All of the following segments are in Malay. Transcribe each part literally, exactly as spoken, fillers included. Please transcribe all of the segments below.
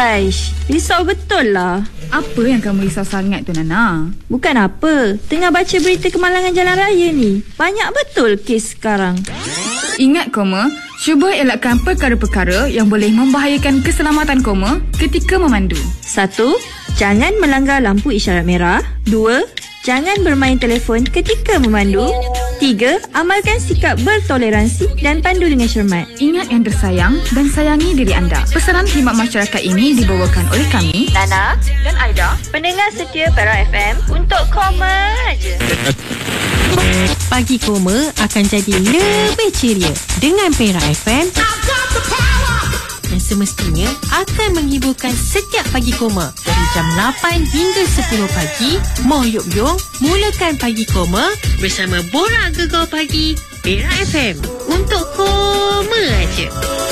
Haish, risau betul lah. Apa yang kamu risau sangat tu, Nana? Bukan apa, tengah baca berita kemalangan jalan raya ni. Banyak betul kes sekarang. Ingat koma, cuba elakkan perkara-perkara yang boleh membahayakan keselamatan koma ketika memandu. Satu, jangan melanggar lampu isyarat merah. Dua, jangan bermain telefon ketika memandu. Tiga, amalkan sikap bertoleransi dan pandu dengan cermat. Ingat yang tersayang dan sayangi diri anda. Pesanan khidmat masyarakat ini dibawakan oleh kami, Nana dan Aida, pendengar setia Perak F M, untuk Koma je. Pagi Koma akan jadi lebih ceria dengan Perak F M yang semestinya akan menghiburkan setiap pagi Koma dari jam lapan hingga sepuluh pagi. Moh Yop Yong mulakan pagi Koma bersama Borak Gegar Pagi Perak F M untuk Koma aja.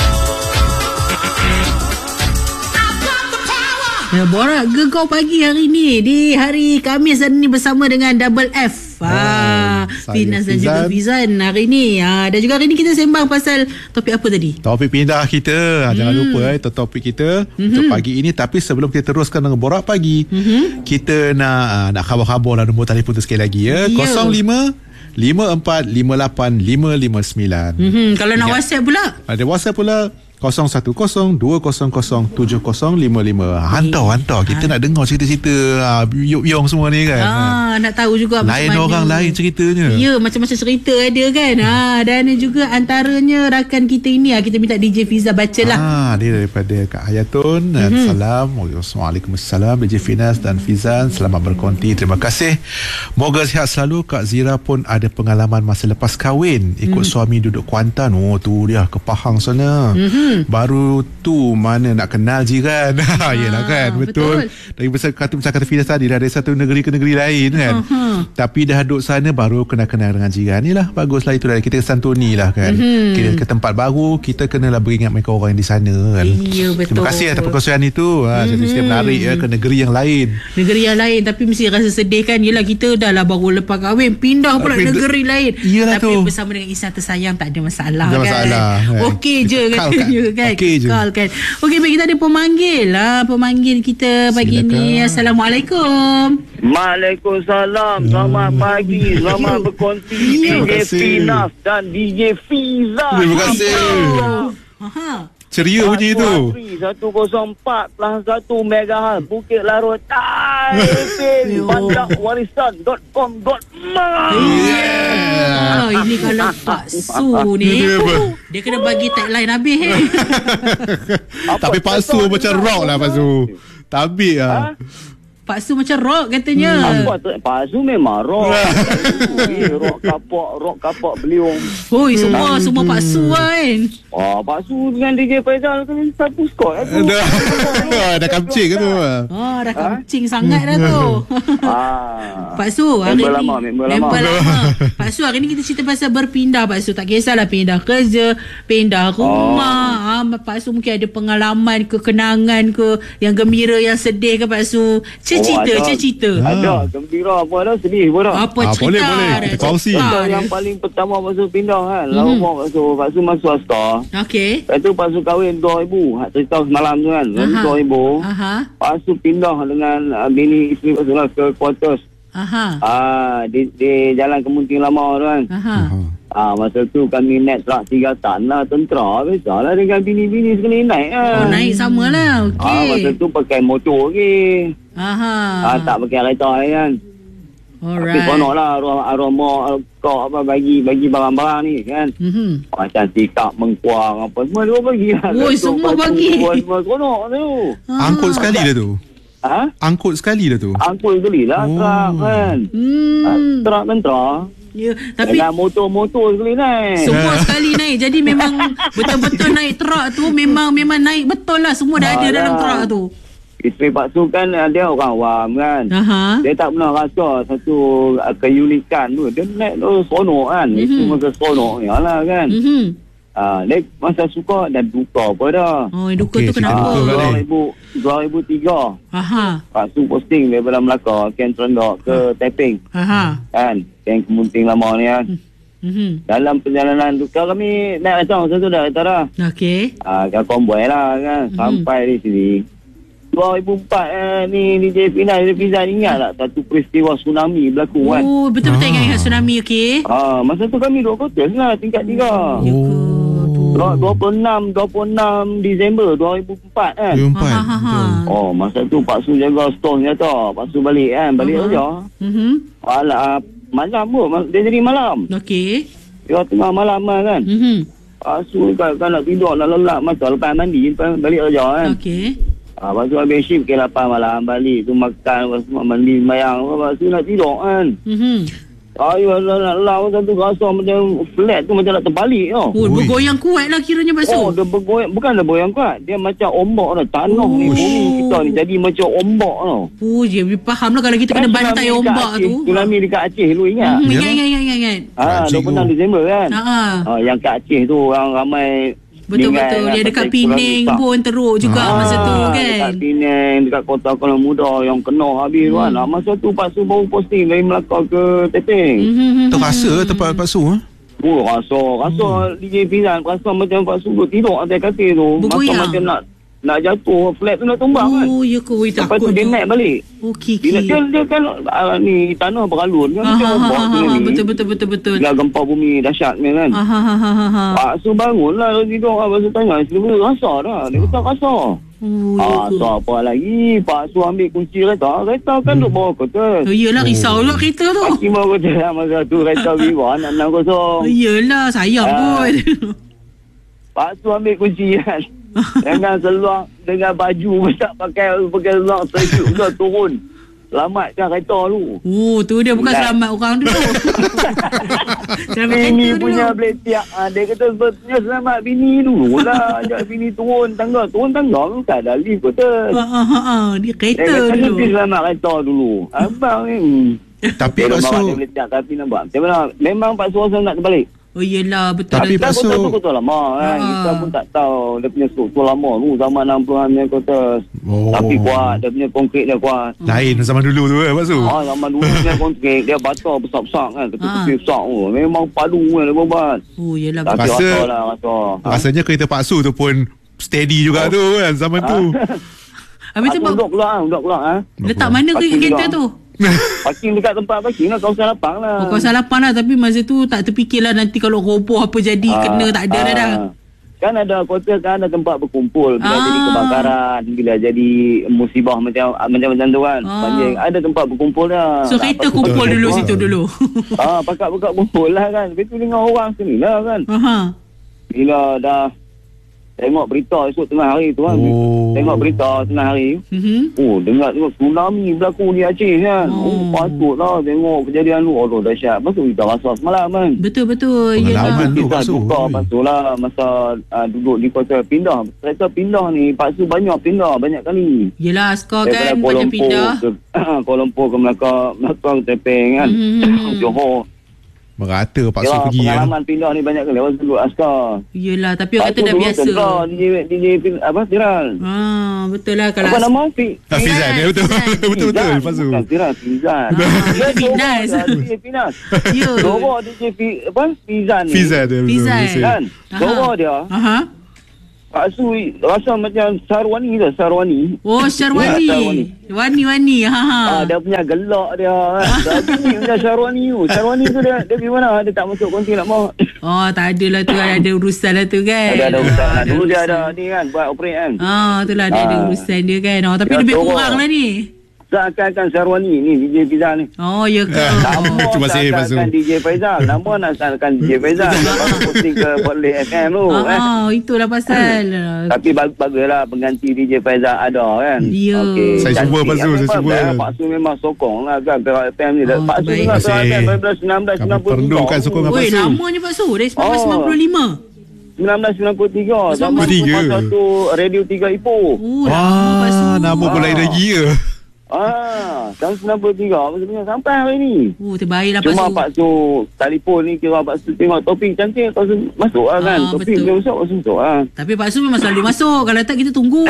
Ya, Borak Gegar Pagi hari ni di hari Khamis dan ni bersama dengan Double F. Ah, oh, Finas dan juga Fizan hari ni. Ah, dan juga hari ni kita sembang pasal topik apa tadi? Topik pindah kita. Hmm. Jangan lupa eh, topik kita mm-hmm. untuk pagi ini. Tapi sebelum kita teruskan dengan Borak Pagi, mm-hmm. kita nak nak khabar-khabar lah nombor telefon tu sekali lagi ya. Yeah. kosong lima lima empat lima lapan lima lima sembilan. Mm-hmm. Kalau nak WhatsApp pula? Ada WhatsApp pula. kosong satu kosong dua kosong kosong tujuh kosong lima lima. Hantar hantar kita ha. nak dengar cerita-cerita uh, Yop-Yong semua ni kan. Ah, nak tahu juga lain macam orang mana. Lain ceritanya. Ya, macam-macam cerita ada kan. Ha, dan juga antaranya rakan kita ini, kita minta D J Fiza bacalah. Ah, dia daripada Kak Hayatun. Mm-hmm. Salam. Waalaikumsalam D J Finas dan Fizan. Selamat berkonti. Terima kasih. Moga sihat selalu. Kak Zira pun ada pengalaman masa lepas kahwin ikut mm-hmm. suami duduk Kuantan. Oh, tu dia ke Pahang sana. Mm-hmm. Baru tu mana nak kenal jiran. Ha, yelah kan, betul. Dari besar kata macam kata Fidas tadi, dari satu negeri ke negeri lain kan. Uh-huh. Tapi dah duduk sana baru kena kenal dengan jiran. Inilah baguslah itu, dari kita santuni lah kan. Uh-huh. Kita ke tempat baru, kita kenalah beringat mereka orang yang di sana kan. Iya, betul. Terima kasih atas perkongsian itu. Ha, uh-huh. Saya menarik ya, ke negeri yang lain. Negeri yang lain, tapi mesti rasa sedih kan. Yelah, kita dah lah baru lepas kahwin, pindah pula Pindah. negeri lain. Iyalah tapi tu. bersama dengan insan tersayang tak ada masalah tak kan. Masalah, kan. Okey je katanya kan. Okey je. Kan. Okey, baik, kita ada pemanggil lah. Pemanggil kita pagi ni. Assalamualaikum. Waalaikumsalam. Selamat pagi. Selamat berkongsi D J Finas dan D J Fiza. Terima kasih. Aha. Ceria bunyi tu. satu kosong empat plus satu megahertz Bukit Larut Taiping. Banyak warisan dot com dot my. Yeah. Oh, ini kalau Pak Su ni dia kena bagi tagline habis eh. Tapi Pak Su macam rock lah Pak Su. Tabik lah. Pak Su macam rock katanya. Hmm. Apa tu? Pak Su memang rock. eh, rock kapok, rock kapok beliung. Oi, semua hmm. semua Pak Su kan. Oh, Pak Su dengan D J Faizal kan satu skor lah tu. Dah kamcing ke tu? Oh, dah kamcing ha? sangat dah tu. ah. Pak Su, hari member ni lama, member, member lama. lama. Pak Su, hari ni kita cerita pasal berpindah Pak Su. Tak kisahlah pindah kerja, pindah rumah. Oh. Ha, Pak Su mungkin ada pengalaman ke, kenangan ke, yang gembira, yang sedih ke Pak Su. Cerita, oh, cerita. Ada, gembira apa dah, sedih pun dah. Apa ah, cerita? Boleh, boleh. Kita kongsi. Yang paling pertama Pak Su pindah kan. Mm-hmm. Lama Pak Su, Pak Su masuk swasta. Okey. Lepas tu Pak Su kahwin dua ribu. Hak cerita semalam tu kan. dua ribu. Aha. Pak Su pindah dengan uh, bini isteri Pak Su lah ke quarters. Aha. Ah, di, di Jalan Kemunting Lama tu kan. Aha. Ah, masa tu kami naik truk tiga tan lah, tentera. Biasalah dengan bini-bini sekali naik kan. Oh, naik sama lah. Okey. Ah, masa tu pakai motor lagi. Aha. Ah, tak pakai kereta kan. Alright. Tapi konon lah arwah arwah mak kau apa bagi bagi barang-barang ni kan. Mhm. Macam tikap mengkuang apa semua dia bagi lah. Oh, semua bagi. Semua konon tu. Angkut sekali dah tu. Ha? Angkut sekali dah tu. Angkut sekali lah oh. truk kan. Hmm. Ah, truk tentera. Ya, tapi dengan motor-motor sekali naik. semua sekali naik. Jadi memang betul-betul naik truk tu memang memang naik betul lah. Semua dah ada dalam truk tu. Isteri Pak Su kan dia orang awam kan. Aha. Dia tak pernah rasa satu uh, keunikan tu. Dia naik tu seronok kan. Mm-hmm. Itu masa seronok ni lah kan. Mm-hmm. Uh, dia masa suka dan duka apa dah. Oh, duka okay, tu kenapa? dua ribu tiga. Aha. Pak Su posting daripada Melaka, Ken Trendok ke ha. Taiping. Aha. Kan. Ken Kemunting Lama ni kan. Mm-hmm. Dalam perjalanan tu kami naik macam satu dah. Okey. Ah, uh, kan konvoy lah kan. Mm-hmm. Sampai di sini. dua ribu empat eh, ni D J Fina D J Fizan ingat tak satu peristiwa tsunami berlaku kan. Oh, betul-betul ingat ingat tsunami, okey. Ah, masa tu kami duduk hotel lah tingkat tiga. Ya ke? dua puluh enam Disember dua ribu empat kan. dua ribu empat. Ha, ha, ha. Oh, masa tu Pak Su jaga store tau. Pak Su balik kan, balik Aha. saja. Mhm. Alah, malam pun, dia jadi malam. Okey. Dia tengah malam kan. Mhm. Pak Su kan, kan nak tidur, nak lelap masa lepas mandi, balik saja kan. Okey. Ah, lepas tu habis shift ke lapan malam, balik tu makan, lepas tu mandi, semayang. Lepas tu nak tidur kan. Mhm. Ayo, nak lelap, satu rasa macam flat tu macam nak terbalik tau. Oh, Ui. bergoyang kuat lah kiranya Pak Su. Oh, dia bergoyang, bukan dia bergoyang kuat. Dia macam ombak dah. Tanah ni, Uish. bumi kita ni jadi macam ombak tau. Oh, je faham lah kalau kita kena Kan bantai tsunami dekat ombak Aceh, tu. Tsunami dekat Aceh lu ingat? Hmm, Ya. ingat, ingat, ingat, ingat, ingat. Ha, Aceh dua puluh enam tu. Disember kan. Ha, ha. Ha, yang kat Aceh tu orang ramai Betul-betul. dengan Yang dekat pasal Penang tsunami pun teruk juga Ah, masa tu Ah, kan. Dekat Penang, dekat kota Kuala Muda yang kena habis Hmm. kan. Ah, masa tu Pak Su baru posting dari Melaka ke Teping. Mhm. Terasa tempat Pak Su eh? Oh, rasa, rasa D J Fizan rasa macam Pak Su tidur atas katil tu. Bergoyang. Masa macam nak nak jatuh, flat tu nak tumbang kan. Oh, ya ke? Ui, Lepas tu takut dia tu. naik balik. Okey, Dia, okey. dia, dia kan ah, ni tanah beralun kan. Ha, Macam ha, ha, ombak ha, tu ha. ni. Betul, betul, betul, betul. Dah gempa bumi dahsyat ni kan. Ha, ha, ha, ha, ha, ha. Pak Su bangun lah dia tidur. Lepas tu tanya, isteri dia rasa dah. Dia kata rasa. Oh, ya Ah, ke? so apa lagi? Pak Su ambil kunci kereta. Kereta kan duduk bawah kota. Oh, yelah, risau lah kereta tu. Pagi bawah kota lah masa tu. Kereta Viva enam enam Oh, kosong. yelah, sayang Ah. pun. Pak Su ambil kunci kan. Dengan seluar, dengan baju. Tak pakai pakai seluar. Terjuk ke turun. Selamatkan kereta tu. Oh, tu dia bukan Nah. selamat orang dulu. Selamat Bini kereta punya dulu. beletiak. Ha, dia kata sebetulnya selamat bini dulu lah. Ajak bini turun tangga. Turun tangga tu tak ada lift kata. Ha, ha, ha, ha. Dia Dia kereta kata dulu. mesti selamat kereta dulu. Abang ni. Hmm. Tapi Dia Pak bawa Su dia beletiak tapi nampak. Macam mana? Memang Pak Su rasa nak terbalik. Oh, yelah, betul. Tapi lah Pak tu. Su- Kota tu kota lama kan. Ha. Kita pun tak tahu dia punya struktur lama tu. Zaman enam puluhan punya kota. Oh. Tapi kuat. Dia punya konkret dia kuat. lain zaman dulu tu eh Pak Su. Ah, zaman dulu punya konkret. Dia bata besar-besar kan. Tepi-tepi Ha. besar tu. Memang padu kan dia buat. Oh, yelah. Tapi Rasa- rasa lah rasa. Ha? Rasanya kereta Pak Su tu pun steady juga tu kan zaman tu. Habis tu, Aku duduk pula ah, duduk pula ah. letak mana ke Parking kereta juga. tu? Parking dekat tempat parking lah kawasan lapang lah. Oh, kawasan lapan lah. Tapi masa tu tak terfikirlah nanti kalau roboh apa jadi, Ah, kena tak ada dah dah. ah. Kan ada kota kan ada tempat berkumpul bila Ah. jadi kebakaran, bila jadi musibah macam macam macam tu kan. Ah. Banjir ada tempat berkumpul dah. So, kereta kumpul dulu situ dulu. Ah, pakat-pakat kumpul lah kan. Lepas tu dengan orang sini lah kan. Aha. Bila dah tengok berita esok tengah hari tu kan. Oh. Tengok berita tengah hari. Mhm. Oh, dengar tengok tsunami berlaku di Aceh kan. Oh. Oh, patutlah tengok kejadian tu. Oh, dahsyat. Lepas tu kita rasa semalam kan. Betul-betul. Pengalaman Yelah. tu, Kita Pak Su. duka lepas tu lah masa uh, duduk di kota pindah. Kereta pindah ni Pak Su banyak pindah, banyak kali. Yelah, skor Daripada kan Kuala macam Lumpur pindah. ke Kuala Lumpur ke Melaka, Melaka ke Teping kan. Mhm. Johor. Merata Pak Su Ya, pergi ya. pengalaman pindah ni banyak kali. Lepas tu duduk askar. Yelah, tapi orang Lepas kata tu dah dulu biasa. tentera D J, D J pin- apa, Firal. Ah, betul lah kalau Apa nama? Fi, Ah, Fizan ya betul. Fizan. Betul betul Fizan. Pak Su. Bukan Firal, Fizan. Ah, Dia Finas. Johor ada D J Finas. Ya. Johor D J Fi, apa? Fizan ni. Fizan dia betul. Fizan. betul. Kan? Aha. Johor dia. Aha. Pak Su rasa macam Sarwani tu, Sarwani. Oh, Syarwani. Ya, Syarwani. Wani-wani. Ha ha. Ah, dia punya gelak dia. Tapi ni macam Sarwani tu. Sarwani tu dia, dia pergi mana? Dia tak masuk konti nak mau. Oh, tak adalah tu, ada urusan lah tu kan. Ada ada urusan lah. Dulu dia urusan. ada ni kan, buat operate kan. Ah, itulah dia ada Ah. urusan dia kan. Oh, tapi Dia lebih sorok. kurang lah ni. Seakan-akan Sarwani ni D J Fizal ni. Oh, ya ke? Nama Terima kasih, Pak Su. seakan-akan D J Faizal. Nama nak seakan D J Faizal. Lepas tu posting ke Boleh F M tu. eh. Ah, itulah pasal. Tapi bag- baguslah pengganti D J Faizal ada kan. Ya. Saya Cantik. cuba, Pak Su, saya Memang, cuba. eh, Pak Su memang sokong lah kan Perak F M ni. Oh, Pak Su terbaik. dengar Perak F M Terima sembilan belas kasih. sembilan belas sembilan Kami puluh perlukan sokongan Pak Oi, Su. lamanya Pak Su. Dari seribu sembilan ratus sembilan puluh lima. sembilan belas sembilan puluh tiga. Zaman tu tiga. masa tu Radio tiga Ipoh. Oh, lama Pak Su. Wah, nama pun lain lagi ya. Ah, tahun sembilan puluh tiga maksudnya sampai hari ni. Oh, terbaiklah Pak Cuma Su. Pak Su telefon ni kira Pak Su tengok topik cantik Pak Su masuk lah kan. Ah, Topik betul. dia masuk Pak Su masuk lah. Tapi Pak Su memang selalu masuk. Kalau tak, kita tunggu.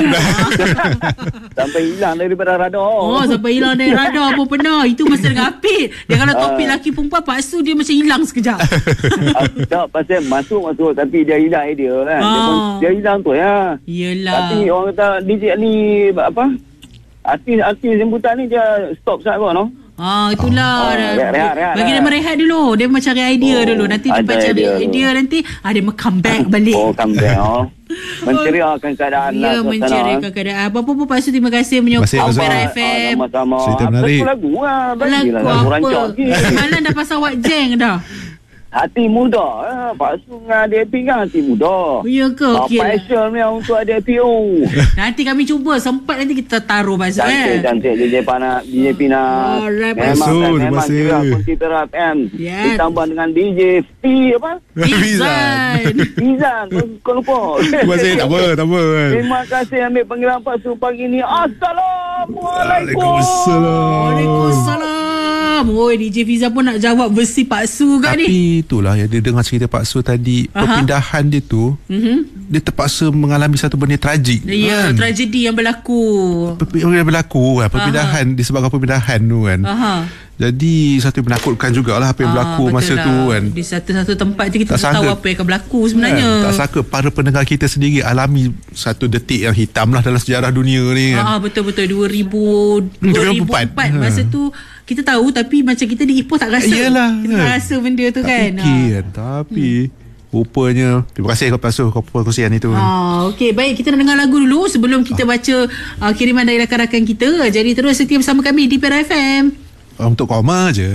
Sampai hilang daripada radar. Oh, sampai hilang dari radar pun pernah. Itu masa dengan Apit. Dia kalau topik lelaki perempuan, Pak Su dia macam hilang sekejap. Ah, tak, pasal masuk-masuk tapi dia hilang idea kan. Dia, pun, Ah. dia hilang tu ya. Yelah. Tapi orang kata D J ni apa? Artis-artis jemputan ni dia stop saat kau, no? Ah, itulah. Oh, Dah- rehat, rehat, bagi dia rehat. merehat dulu. Dia macam cari idea Oh, dulu. Nanti dia ada baca idea, idea idea dulu. nanti ah, dia comeback balik. Oh, comeback, oh. Menceriakan keadaan Ya, lah. suasana. menceriakan keadaan. Apa-apa Pak Su, terima kasih Terima menyokong kasih, Pak Su. Pera Ah, F M. sama-sama. Cerita Apa menarik. tu lagu lah. Bagilah Lagu lagu apa? rancak lagi. Malam dah pasal Wak Jeng dah. Hati muda. Ah, Pak Su dengan D A P kan hati muda. Oh, ya ke? Ah, Okey lah. passion ni untuk D A P O. Nanti kami cuba. Sempat nanti kita taruh Pak Su eh. Cantik, cantik D J Pana, D J Pina. Alright, Pak Memang Su. kan, Terima memang kasih. juga kunci Pera F M. Yes. Ditambah dengan D J P apa? Izan. Izan, kau lupa. Terima kasih. Tak apa, tak apa. Terima kasih ambil panggilan Pak Su pagi ni. Assalamualaikum. Waalaikumsalam. Waalaikumsalam. Oi, D J Fiza pun nak jawab versi Pak Su kat ni. Tapi itulah yang dia dengar cerita Pak Su tadi. Aha. Perpindahan dia tu, Mhm. dia terpaksa mengalami satu benda tragik. Ya, kan? tragedi yang berlaku. Perp- yang berlaku kan, perpindahan disebabkan perpindahan tu kan. Aha. Jadi satu yang menakutkan jugalah apa yang Ah, berlaku betul masa lah. tu kan. Di satu-satu tempat tu kita Tak tak tahu sangka. apa yang akan berlaku sebenarnya. Kan? Tak sangka para pendengar kita sendiri alami satu detik yang hitam lah dalam sejarah dunia ni kan. Ah, betul-betul dua ribu Hmm, dua ribu dua ribu empat. empat masa tu kita tahu tapi macam kita di Ipoh tak rasa. Yelah, kita kan? tak rasa benda tu Tak kan. fikir kan. Tapi rupanya terima kasih kepada Pak Su perkongsian itu. Ah, okey, baik, kita nak dengar lagu dulu sebelum kita baca uh, kiriman dari rakan-rakan kita. Jadi terus setia bersama kami di Pera F M. Untuk koma je.